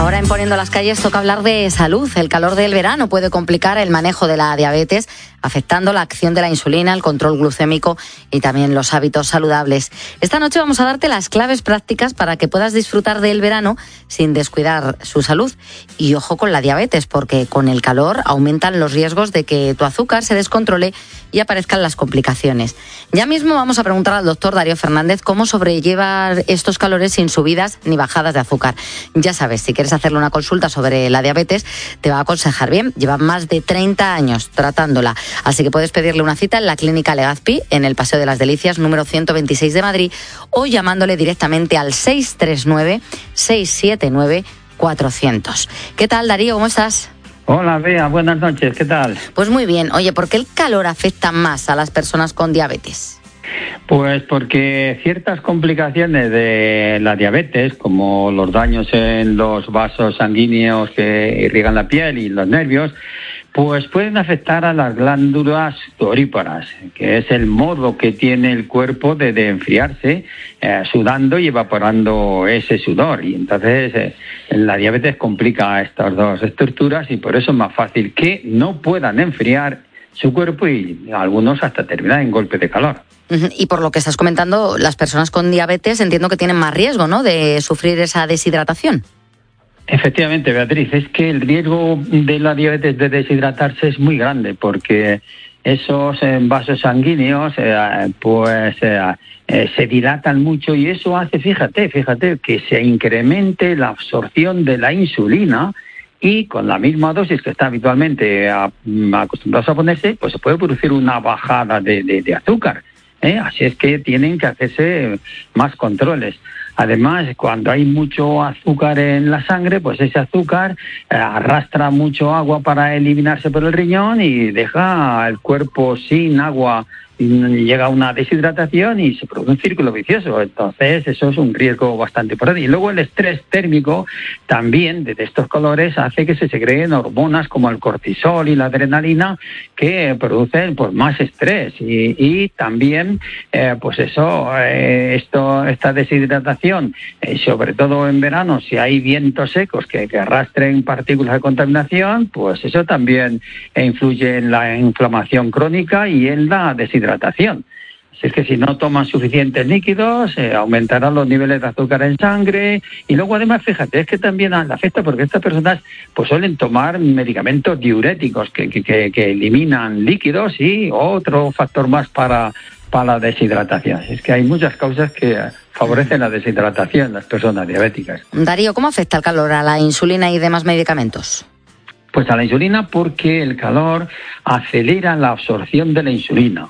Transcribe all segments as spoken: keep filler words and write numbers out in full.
Ahora en Poniendo las Calles toca hablar de salud. El calor del verano puede complicar el manejo de la diabetes, afectando la acción de la insulina, el control glucémico y también los hábitos saludables. Esta noche vamos a darte las claves prácticas para que puedas disfrutar del verano sin descuidar su salud. Y ojo con la diabetes, porque con el calor aumentan los riesgos de que tu azúcar se descontrole y aparezcan las complicaciones. Ya mismo vamos a preguntar al doctor Darío Fernández cómo sobrellevar estos calores sin subidas ni bajadas de azúcar. Ya sabes, si quieres hacerle una consulta sobre la diabetes, te va a aconsejar bien. Lleva más de treinta años tratándola, así que puedes pedirle una cita en la Clínica Legazpi, en el Paseo de las Delicias, número ciento veintiséis de Madrid, o llamándole directamente al seis tres nueve, seis siete nueve, cuatrocientos. ¿Qué tal, Darío? ¿Cómo estás? Hola, Bea, buenas noches, ¿qué tal? Pues muy bien. Oye, ¿por qué el calor afecta más a las personas con diabetes? Pues porque ciertas complicaciones de la diabetes, como los daños en los vasos sanguíneos que irrigan la piel y los nervios, pues pueden afectar a las glándulas sudoríparas, que es el modo que tiene el cuerpo de, de enfriarse, eh, sudando y evaporando ese sudor. Y entonces eh, la diabetes complica estas dos estructuras y por eso es más fácil que no puedan enfriar su cuerpo y algunos hasta terminar en golpe de calor. Y por lo que estás comentando, las personas con diabetes entiendo que tienen más riesgo, ¿no?, de sufrir esa deshidratación. Efectivamente, Beatriz, es que el riesgo de la diabetes de deshidratarse es muy grande porque esos eh, vasos sanguíneos eh, pues eh, eh, se dilatan mucho y eso hace, fíjate, fíjate, que se incremente la absorción de la insulina y con la misma dosis que está habitualmente a, acostumbrados a ponerse, pues se puede producir una bajada de, de, de azúcar. ¿eh? Así es que tienen que hacerse más controles. Además, cuando hay mucho azúcar en la sangre, pues ese azúcar eh, arrastra mucho agua para eliminarse por el riñón y deja el cuerpo sin agua. Llega a una deshidratación y se produce un círculo vicioso. Entonces, eso es un riesgo bastante importante. Y luego el estrés térmico también de estos colores hace que se segreguen hormonas como el cortisol y la adrenalina que producen pues más estrés. Y, y también, eh, pues eso, eh, esto, esta deshidratación, eh, sobre todo en verano, si hay vientos secos que, que arrastren partículas de contaminación, pues eso también influye en la inflamación crónica y en la deshidratación. Hidratación. Así es que si no toman suficientes líquidos, eh, aumentarán los niveles de azúcar en sangre y luego además, fíjate, es que también afecta porque estas personas pues suelen tomar medicamentos diuréticos que, que, que, que eliminan líquidos y otro factor más para, para la deshidratación. Es que hay muchas causas que favorecen la deshidratación en las personas diabéticas. Darío, ¿cómo afecta el calor a la insulina y demás medicamentos? Pues a la insulina porque el calor acelera la absorción de la insulina.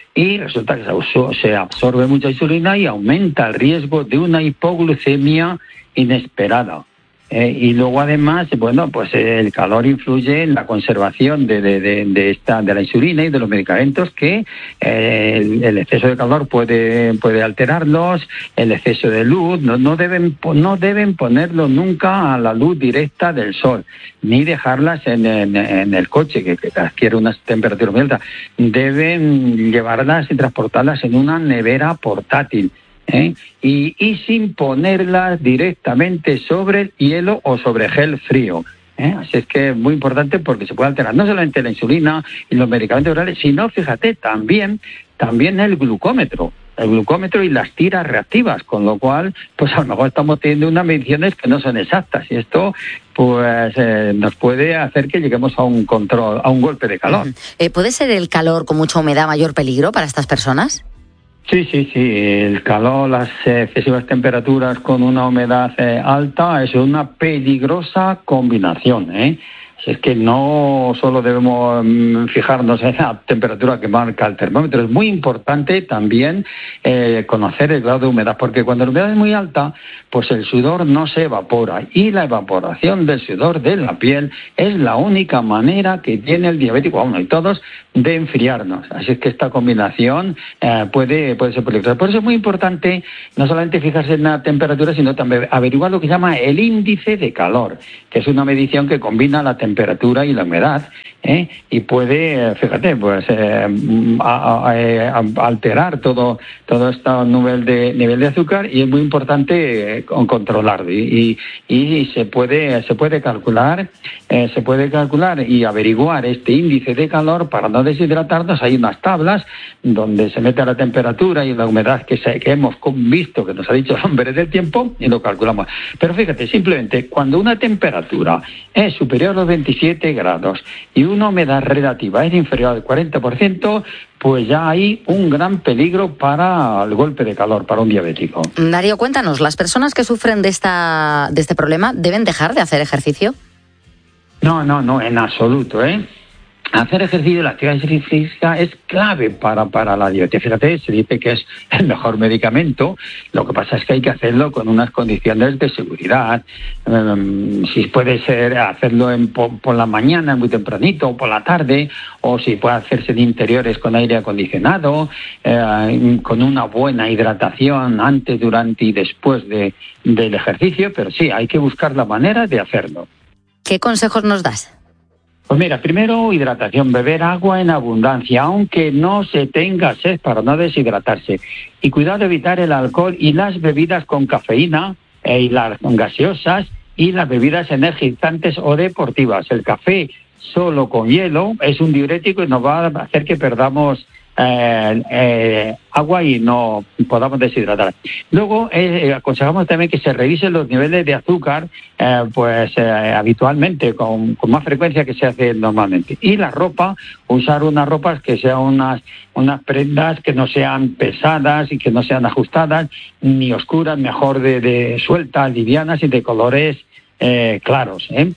Y resulta que se absorbe mucha insulina y aumenta el riesgo de una hipoglucemia inesperada. Eh, y luego además, bueno, pues el calor influye en la conservación de, de, de, de esta de la insulina y de los medicamentos que eh, el, el exceso de calor puede puede alterarlos, el exceso de luz, no, no deben no deben ponerlo nunca a la luz directa del sol, ni dejarlas en, en, en el coche que, que adquiere una temperatura muy alta. Deben llevarlas y transportarlas en una nevera portátil. ¿Eh? Y, y sin ponerlas directamente sobre el hielo o sobre gel frío. ¿eh? Así es que es muy importante porque se puede alterar no solamente la insulina y los medicamentos orales, sino, fíjate, también, también el glucómetro. el glucómetro y las tiras reactivas, con lo cual, pues a lo mejor estamos teniendo unas mediciones que no son exactas y esto pues eh, nos puede hacer que lleguemos a un control, a un golpe de calor. Eh, ¿Puede ser el calor con mucha humedad mayor peligro para estas personas? Sí, sí, sí. El calor, las excesivas temperaturas con una humedad eh, alta es una peligrosa combinación, ¿eh? Es que no solo debemos fijarnos en la temperatura que marca el termómetro, es muy importante también eh, conocer el grado de humedad, porque cuando la humedad es muy alta, pues el sudor no se evapora y la evaporación del sudor de la piel es la única manera que tiene el diabético, bueno, y todos, de enfriarnos. Así es que esta combinación eh, puede, puede ser peligrosa. Por eso es muy importante no solamente fijarse en la temperatura, sino también averiguar lo que se llama el índice de calor, que es una medición que combina la temperatura y la humedad, ¿eh? y puede, fíjate, pues eh, a, a, a alterar todo, todo este nivel de, nivel de azúcar, y es muy importante eh, controlarlo. Y, y, y se puede, se puede calcular, eh, se puede calcular y averiguar este índice de calor para no deshidratarnos. Hay unas tablas donde se mete la temperatura y la humedad que, se, que hemos visto, que nos ha dicho el hombre del tiempo, y lo calculamos. Pero fíjate, simplemente cuando una temperatura es superior a los veintisiete grados y una humedad relativa es inferior al cuarenta por ciento, pues ya hay un gran peligro para el golpe de calor, para un diabético. Darío, cuéntanos, ¿las personas que sufren de, esta, de este problema deben dejar de hacer ejercicio? No, no, no, en absoluto, ¿eh? Hacer ejercicio, la actividad física es clave para, para la diabetes. Fíjate, se dice que es el mejor medicamento. Lo que pasa es que hay que hacerlo con unas condiciones de seguridad. Um, si puede ser hacerlo en, por, por la mañana, muy tempranito, o por la tarde, o si puede hacerse en interiores con aire acondicionado, eh, con una buena hidratación antes, durante y después de, del ejercicio. Pero sí, hay que buscar la manera de hacerlo. ¿Qué consejos nos das? Pues mira, primero hidratación, beber agua en abundancia, aunque no se tenga sed, para no deshidratarse. Y cuidado de evitar el alcohol y las bebidas con cafeína, eh, y las gaseosas y las bebidas energizantes o deportivas. El café solo con hielo es un diurético y nos va a hacer que perdamos Eh, eh, agua y no podamos deshidratar. Luego eh, aconsejamos también que se revisen los niveles de azúcar eh, pues eh, habitualmente, con, con más frecuencia que se hace normalmente. Y la ropa, usar unas ropas que sean unas, unas prendas que no sean pesadas y que no sean ajustadas ni oscuras, mejor de, de sueltas, livianas y de colores Eh, claros, ¿eh?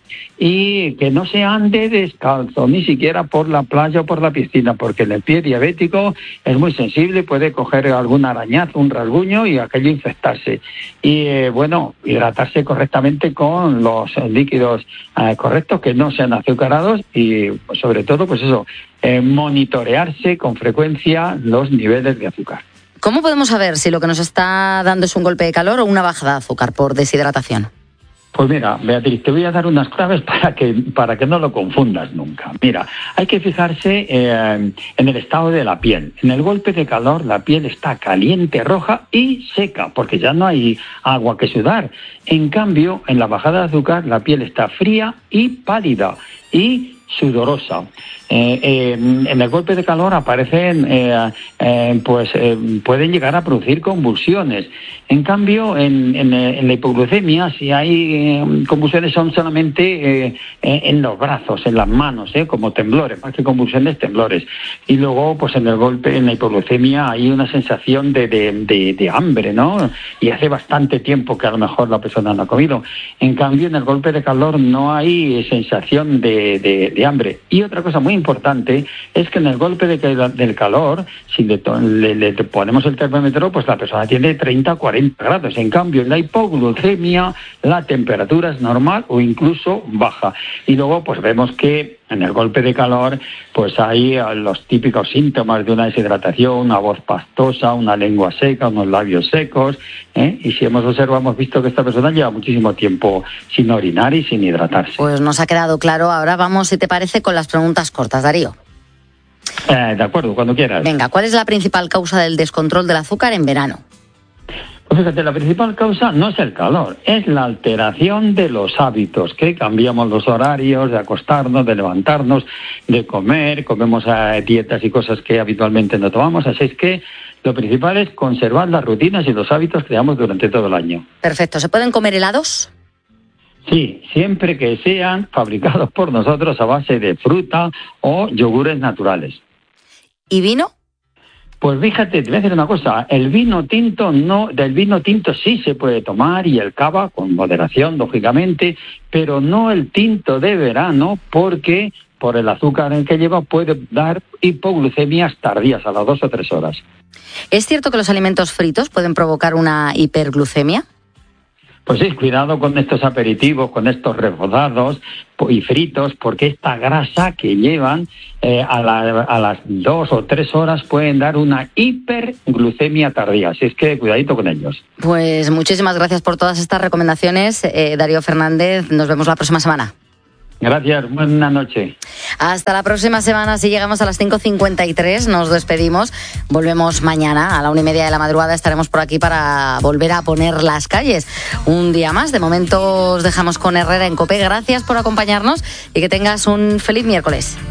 Y que no se ande descalzo, ni siquiera por la playa o por la piscina, porque el pie diabético es muy sensible, puede coger algún arañazo, un rasguño y aquello infectarse. Y eh, bueno, hidratarse correctamente con los líquidos eh, correctos, que no sean azucarados, y pues, sobre todo, pues eso, eh, monitorearse con frecuencia los niveles de azúcar. ¿Cómo podemos saber si lo que nos está dando es un golpe de calor o una bajada de azúcar por deshidratación? Pues mira, Beatriz, te voy a dar unas claves para que para que no lo confundas nunca. Mira, hay que fijarse eh, en el estado de la piel. En el golpe de calor, la piel está caliente, roja y seca, porque ya no hay agua que sudar. En cambio, en la bajada de azúcar, la piel está fría y pálida y sudorosa. Eh, eh, en el golpe de calor aparecen, eh, eh, pues eh, pueden llegar a producir convulsiones. En cambio, en, en, en la hipoglucemia, si hay eh, convulsiones, son solamente eh, en los brazos, en las manos, eh, como temblores, más que convulsiones, temblores. Y luego, pues en el golpe, en la hipoglucemia, hay una sensación de, de, de, de hambre, ¿no? Y hace bastante tiempo que a lo mejor la persona no ha comido. En cambio, en el golpe de calor no hay sensación de, de, de hambre. Y otra cosa muy importante es que en el golpe de, del calor, si le, le, le ponemos el termómetro, pues la persona tiene treinta a cuarenta grados. En cambio, en la hipoglucemia la temperatura es normal o incluso baja. Y luego pues vemos que en el golpe de calor pues hay los típicos síntomas de una deshidratación, una voz pastosa, una lengua seca, unos labios secos, ¿eh? Y si hemos observado, hemos visto que esta persona lleva muchísimo tiempo sin orinar y sin hidratarse. Pues nos ha quedado claro. Ahora vamos, si te parece, con las preguntas cortas, Darío. Eh, de acuerdo, cuando quieras. Venga, ¿cuál es la principal causa del descontrol del azúcar en verano? Pues fíjate, la principal causa no es el calor, es la alteración de los hábitos, que cambiamos los horarios de acostarnos, de levantarnos, de comer, comemos eh, dietas y cosas que habitualmente no tomamos, así es que lo principal es conservar las rutinas y los hábitos que llevamos durante todo el año. Perfecto, ¿se pueden comer helados? Sí, siempre que sean fabricados por nosotros a base de fruta o yogures naturales. ¿Y vino? Pues fíjate, te voy a decir una cosa, el vino tinto no, del vino tinto sí se puede tomar, y el cava con moderación, lógicamente, pero no el tinto de verano, porque por el azúcar en que lleva puede dar hipoglucemias tardías a las dos o tres horas. ¿Es cierto que los alimentos fritos pueden provocar una hiperglucemia? pues sí, cuidado con estos aperitivos, con estos rebozados y fritos, porque esta grasa que llevan eh, a, la, a las dos o tres horas pueden dar una hiperglucemia tardía. Así es que cuidadito con ellos. Pues muchísimas gracias por todas estas recomendaciones, eh, Darío Fernández. Nos vemos la próxima semana. Gracias, buena noche. Hasta la próxima semana. Si llegamos a las cinco cincuenta y tres, nos despedimos. Volvemos mañana a la una y media de la madrugada. Estaremos por aquí para volver a poner las calles un día más. De momento os dejamos con Herrera en COPE. Gracias por acompañarnos y que tengas un feliz miércoles.